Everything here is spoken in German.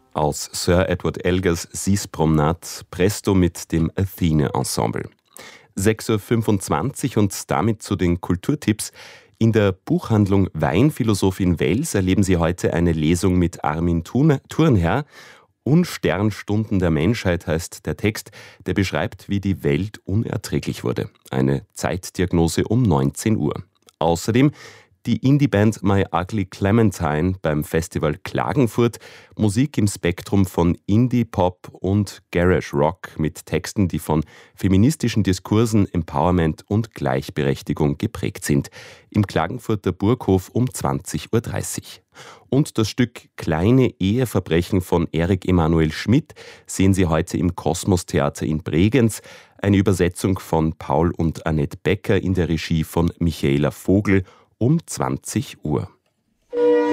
aus Sir Edward Elgars Six Promenades Presto mit dem Athene Ensemble. 6.25 Uhr und damit zu den Kulturtipps. In der Buchhandlung Weinphilosoph in Wels erleben Sie heute eine Lesung mit Armin Thurnherr. Unsternstunden der Menschheit heißt der Text, der beschreibt, wie die Welt unerträglich wurde. Eine Zeitdiagnose um 19 Uhr. Außerdem die Indie-Band My Ugly Clementine beim Festival Klagenfurt. Musik im Spektrum von Indie-Pop und Garage-Rock mit Texten, die von feministischen Diskursen, Empowerment und Gleichberechtigung geprägt sind. Im Klagenfurter Burghof um 20.30 Uhr. Und das Stück Kleine Eheverbrechen von Erik Emanuel Schmidt sehen Sie heute im Kosmos-Theater in Bregenz. Eine Übersetzung von Paul und Annette Becker in der Regie von Michaela Vogel um 20 Uhr.